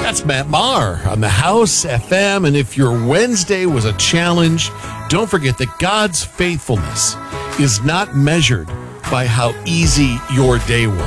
That's Matt Maher on the House FM. And if your Wednesday was a challenge, don't forget that God's faithfulness is not measured by how easy your day was.